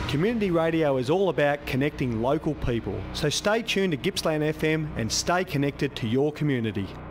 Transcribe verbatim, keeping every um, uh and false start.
Community radio is all about connecting local people, so stay tuned to Gippsland F M and stay connected to your community.